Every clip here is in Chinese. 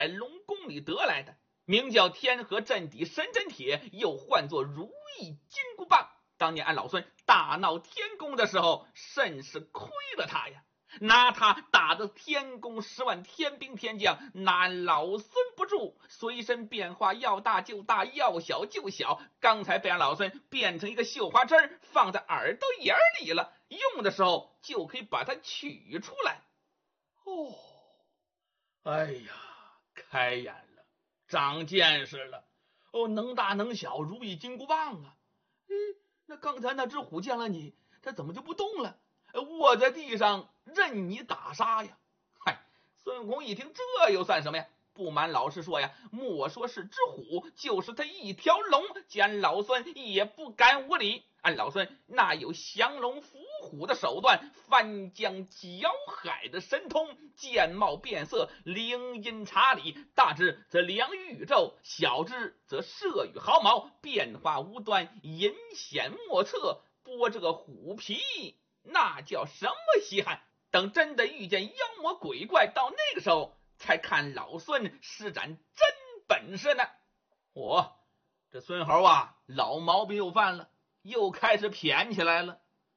龙宫里得来的，名叫天河镇敌神针铁，又唤作如意金箍棒。当年俺老孙大闹天宫的时候，甚是亏了他呀，拿他打得天宫10万天兵天将，拿俺老孙不住，随身变化，要大就大，要小就小。刚才被俺老孙变成一个绣花针，放在耳朵眼里了，用的时候就可以把它取出来。哦，哎呀，开眼了，长见识了。能大能小，如意金箍棒啊。那刚才那只虎见了你，它怎么就不动了？卧在地上任你打杀呀！嗨，孙悟空一听，这又算什么呀？不瞒老师说呀，莫说是只虎，就是他一条龙，见老孙也不敢无礼。俺老孙那有降龙伏虎的手段，翻江搅海的神通，见貌变色，灵音察理，大之则量于宇宙，小之则摄于毫毛，变化无端，隐显莫测。剥这个虎皮，那叫什么稀罕？等真的遇见妖魔鬼怪，到那个时候才看老孙施展真本事呢。这孙猴啊，老毛病又犯了，又开始谝起来了。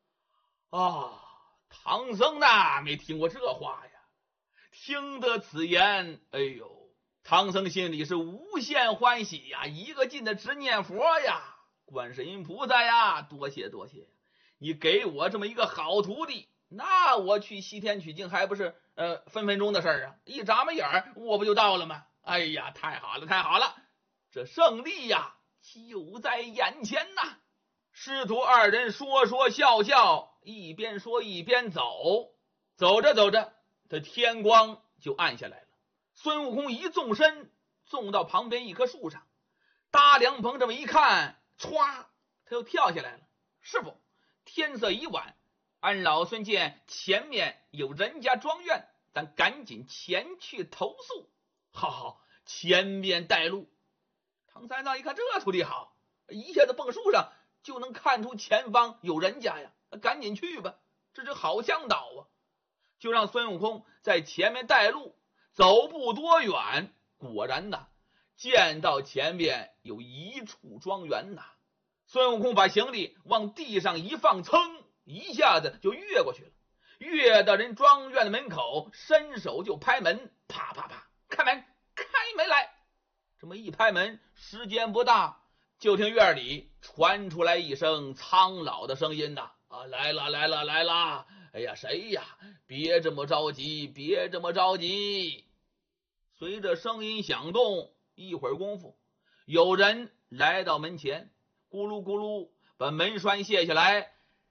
唐僧呐，没听过这话呀。听得此言，哎呦，唐僧心里是无限欢喜呀，一个劲的直念佛呀。观世音菩萨呀，多谢多谢，你给我这么一个好徒弟，那我去西天取经还不是分分钟的事儿啊！一眨巴眼我不就到了吗？哎呀，太好了太好了，这胜利呀就在眼前呐！师徒二人说说笑笑，一边说一边走。走着走着，这天光就暗下来了。孙悟空一纵身，纵到旁边一棵树上，搭凉棚这么一看，歘，他又跳下来了。师傅，天色已晚，俺老孙见前面有人家庄园，咱赶紧前去投宿。好，前面带路。唐三藏一看这徒弟好，一下子蹦树上就能看出前方有人家呀，赶紧去吧，这是好向导啊！就让孙悟空在前面带路，走不多远，果然呐，见到前面有一处庄园呐。孙悟空把行李往地上一放，噌，一下子就越过去了。越到人庄院的门口，伸手就拍门，啪啪啪，开门，开门来！这么一拍门，时间不大，就听院里传出来一声苍老的声音呐：“来了来了来了！哎呀，谁呀？别这么着急，别这么着急。”随着声音响动，一会儿功夫，有人来到门前，咕噜咕噜把门栓卸下来，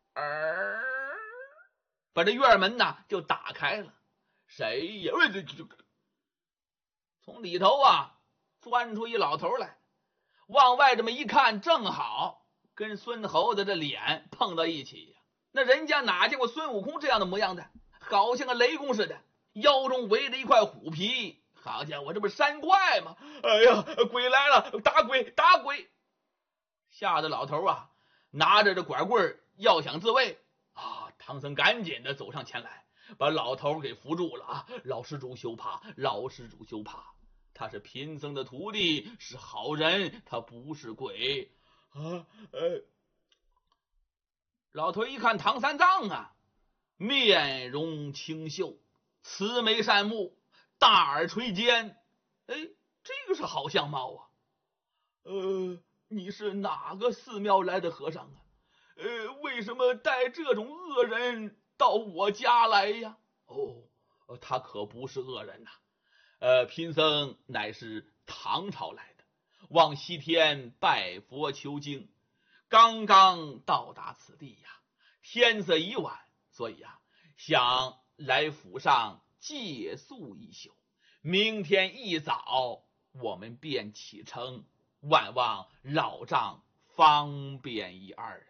把这院门呐就打开了。谁呀？从里头钻出一老头来，往外这么一看，正好跟孙猴子的脸碰到一起呀。那人家哪见过孙悟空这样的模样的，好像个雷公似的，腰中围着一块虎皮。好家伙，这不是山怪吗？哎呀，鬼来了，打鬼打鬼！吓得老头拿着这拐棍要想自卫唐僧赶紧的走上前来，把老头给扶住了老施主休怕，老施主休怕，他是贫僧的徒弟，是好人，他不是鬼老头一看唐三藏面容清秀，慈眉善目，大耳垂肩，这个是好相貌你是哪个寺庙来的和尚为什么带这种恶人到我家来呀？他可不是恶人贫僧乃是唐朝来的，往西天拜佛求经，刚刚到达此地呀，天色已晚，所以想来府上借宿一宿，明天一早我们便启程，万望老丈方便一二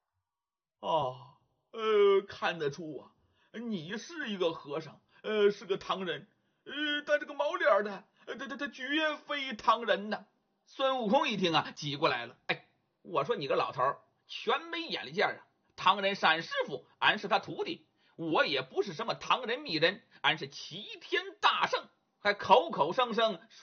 看得出你是一个和尚，是个唐人，但这个毛脸的，他绝非唐人呐。孙悟空一听挤过来了，我说你个老头全没眼力见唐人是俺师傅，俺是他徒弟，我也不是什么唐人密人，俺是齐天大圣。 还口口声声